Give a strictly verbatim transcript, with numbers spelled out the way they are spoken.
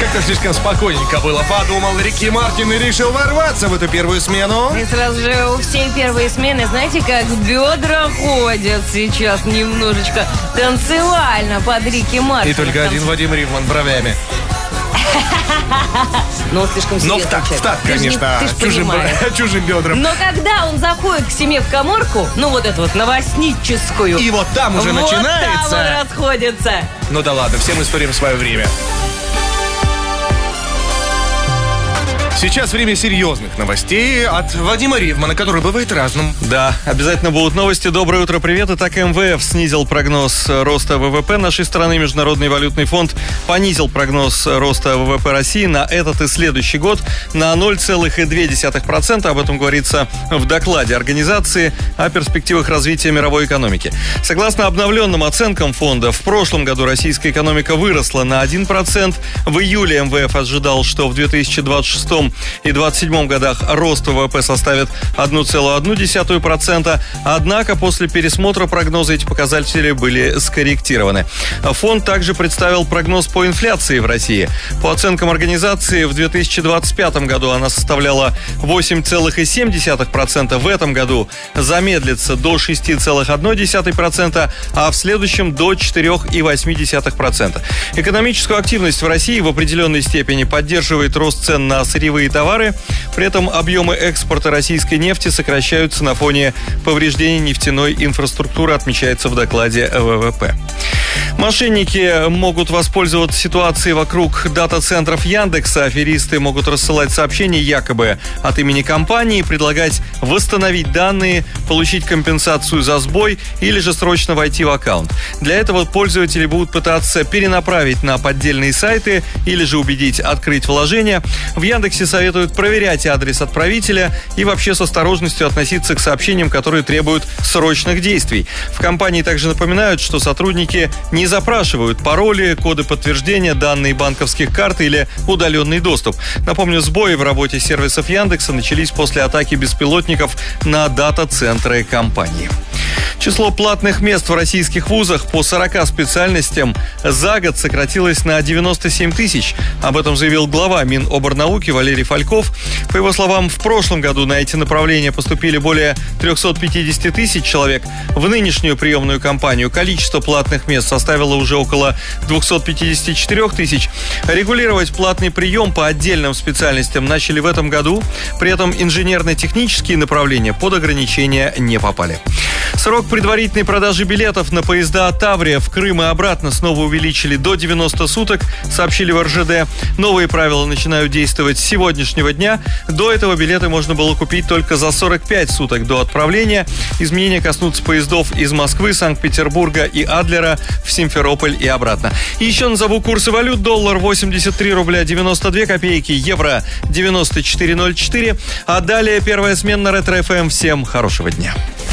как-то слишком спокойненько было. Подумал Рики Мартин и решил ворваться в эту первую смену. И сразу же у всей первой смены, знаете, как бедра ходят сейчас немножечко танцевально под Рики Мартина. И только один Вадим Ривман бровями. Ну, слишком серьезно. Ну, в такт, в такт, конечно, ты ж чужим, чужим бедрам. Но когда он заходит к себе в каморку, ну, вот эту вот новостническую. И вот там уже вот начинается. Вот там он расходится. Ну да ладно, всем историм свое время. Сейчас время серьезных новостей от Вадима Ривмана, который бывает разным. Да, обязательно будут новости. Доброе утро, привет. Итак, эм вэ эф снизил прогноз роста вэ вэ пэ нашей страны. Международный валютный фонд понизил прогноз роста вэ вэ пэ России на этот и следующий год на ноль целых две десятых процента. Об этом говорится в докладе организации о перспективах развития мировой экономики. Согласно обновленным оценкам фонда, в прошлом году российская экономика выросла на один процент. В июле эм вэ эф ожидал, что в две тысячи двадцать шестом и двадцать седьмом годах рост вэ вэ пэ составит одна целая одна десятая процента, однако после пересмотра прогноза эти показатели были скорректированы. Фонд также представил прогноз по инфляции в России. По оценкам организации, в две тысячи двадцать пятом году она составляла восемь целых семь десятых процента, в этом году замедлится до шесть целых одна десятая процента, а в следующем до четыре целых восемь десятых процента. Экономическую активность в России в определенной степени поддерживает рост цен на сырьевые товары. При этом объемы экспорта российской нефти сокращаются на фоне повреждений нефтяной инфраструктуры, отмечается в докладе вэ вэ пэ. Мошенники могут воспользоваться ситуацией вокруг дата-центров Яндекса. Аферисты могут рассылать сообщения якобы от имени компании, предлагать восстановить данные, получить компенсацию за сбой или же срочно войти в аккаунт. Для этого пользователи будут пытаться перенаправить на поддельные сайты или же убедить открыть вложение. В Яндексе советуют проверять адрес отправителя и вообще с осторожностью относиться к сообщениям, которые требуют срочных действий. В компании также напоминают, что сотрудники не запрашивают пароли, коды подтверждения, данные банковских карт или удаленный доступ. Напомню, сбои в работе сервисов Яндекса начались после атаки беспилотников на дата-центры компании. Число платных мест в российских вузах по сорока специальностям за год сократилось на девяносто семь тысяч. Об этом заявил глава Миноборнауки Валерий Фальков. По его словам, в прошлом году на эти направления поступили более триста пятьдесят тысяч человек. В нынешнюю приемную кампанию количество платных мест составило уже около двести пятьдесят четыре тысяч. Регулировать платный прием по отдельным специальностям начали в этом году. При этом инженерно-технические направления под ограничения не попали. Срок предварительной продажи билетов на поезда Таврия в Крым и обратно снова увеличили до девяноста суток, сообщили в эр жэ дэ. Новые правила начинают действовать с сегодняшнего дня. До этого билеты можно было купить только за сорок пять суток до отправления. Изменения коснутся поездов из Москвы, Санкт-Петербурга и Адлера в Симферополь и обратно. И еще назову курсы валют. Доллар восемьдесят три рубля девяносто две копейки, евро девяносто четыре ноль четыре. А далее первая смена на Ретро эф эм. Всем хорошего дня.